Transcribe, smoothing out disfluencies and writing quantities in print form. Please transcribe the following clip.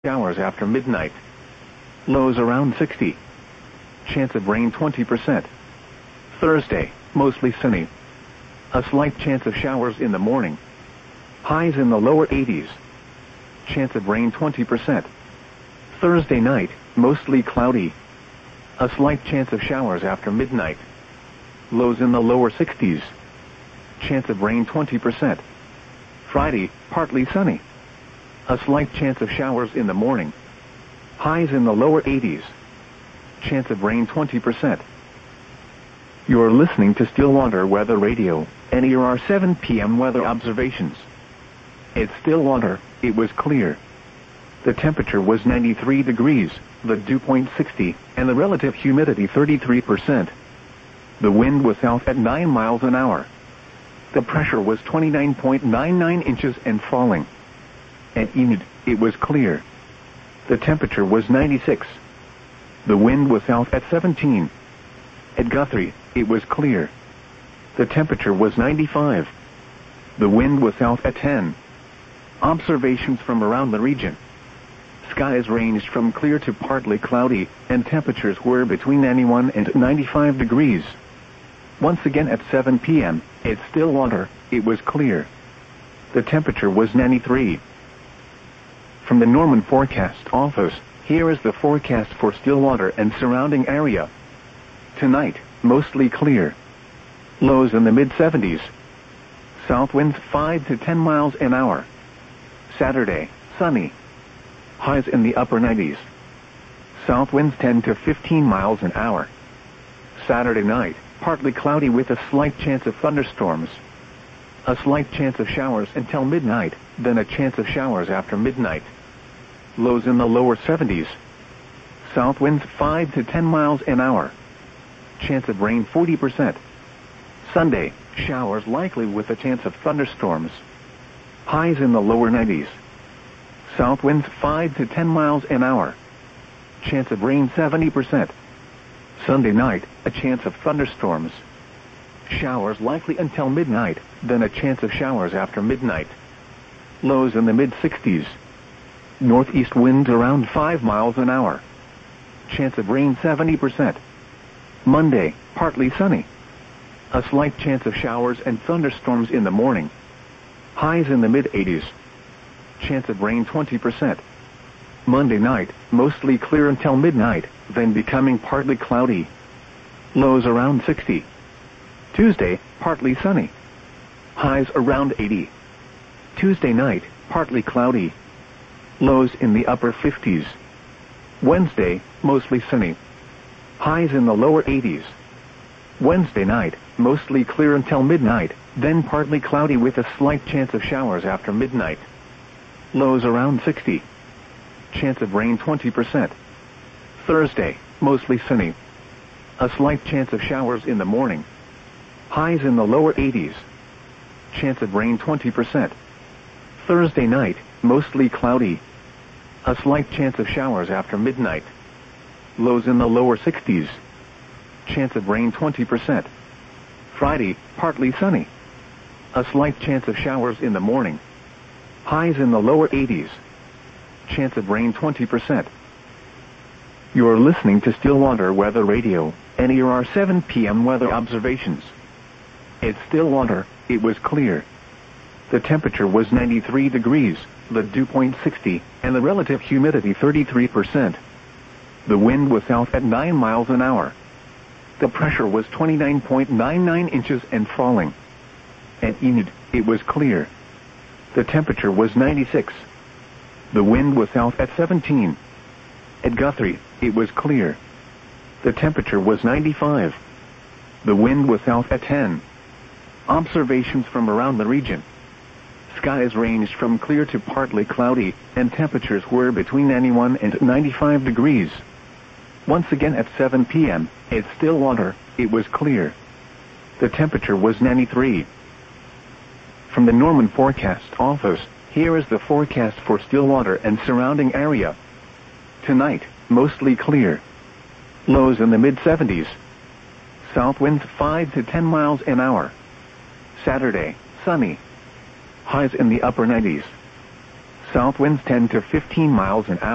Showers after midnight. Lows around 60. Chance of rain 20%. Thursday, mostly sunny. A slight chance of showers in the morning. Highs in the lower 80s. Chance of rain 20%. Thursday night, mostly cloudy. A slight chance of showers after midnight. Lows in the lower 60s. Chance of rain 20%. Friday, partly sunny. A slight chance of showers in the morning. Highs in the lower 80s. Chance of rain 20%. You're listening to Stillwater Weather Radio, and here are 7 p.m. weather observations. At Stillwater, it was clear. The temperature was 93 degrees, the dew point 60, and the relative humidity 33%. The wind was south at 9 miles an hour. The pressure was 29.99 inches and falling. At Enid, it was clear. The temperature was 96. The wind was south at 17. At Guthrie, it was clear. The temperature was 95. The wind was south at 10. Observations from around the region. Skies ranged from clear to partly cloudy, and temperatures were between 91 and 95 degrees. Once again at 7 p.m., at Stillwater, it was clear. The temperature was 93. From the Norman Forecast Office, here is the forecast for Stillwater and surrounding area. Tonight, mostly clear. Lows in the mid-70s. South winds 5 to 10 miles an hour. Saturday, sunny. Highs in the upper 90s. South winds 10 to 15 miles an hour. Saturday night, partly cloudy with a slight chance of thunderstorms. A slight chance of showers until midnight, then a chance of showers after midnight. Lows in the lower 70s. South winds 5 to 10 miles an hour. Chance of rain 40%. Sunday, showers likely with a chance of thunderstorms. Highs in the lower 90s. South winds 5 to 10 miles an hour. Chance of rain 70%. Sunday night, a chance of thunderstorms. Showers likely until midnight, then a chance of showers after midnight. Lows in the mid-60s. Northeast winds around 5 miles an hour. Chance of rain 70%. Monday, partly sunny. A slight chance of showers and thunderstorms in the morning. Highs in the mid-80s. Chance of rain 20%. Monday night, mostly clear until midnight, then becoming partly cloudy. Lows around 60. Tuesday, partly sunny. Highs around 80. Tuesday night, partly cloudy. Lows in the upper 50s. Wednesday, mostly sunny. Highs in the lower 80s. Wednesday night, mostly clear until midnight, then partly cloudy with a slight chance of showers after midnight. Lows around 60. Chance of rain 20%. Thursday, mostly sunny. A slight chance of showers in the morning. Highs in the lower 80s. Chance of rain 20%. Thursday night, mostly cloudy. A slight chance of showers after midnight. Lows in the lower 60s. Chance of rain 20%. Friday, partly sunny. A slight chance of showers in the morning. Highs in the lower 80s. Chance of rain 20%. You're listening to Stillwater Weather Radio, and here are 7 p.m. weather observations. At Stillwater, it was clear. The temperature was 93 degrees, the dew point 60, and the relative humidity 33%. The wind was south at 9 miles an hour. The pressure was 29.99 inches and falling. At Enid, it was clear. The temperature was 96. The wind was south at 17. At Guthrie, it was clear. The temperature was 95. The wind was south at 10. Observations from around the region. Skies ranged from clear to partly cloudy, and temperatures were between 91 and 95 degrees. Once again at 7 p.m., at Stillwater, it was clear. The temperature was 93. From the Norman Forecast Office, here is the forecast for Stillwater and surrounding area. Tonight, mostly clear. Lows in the mid-70s. South winds 5 to 10 miles an hour. Saturday, sunny. Highs in the upper 90s. South winds 10 to 15 miles an hour.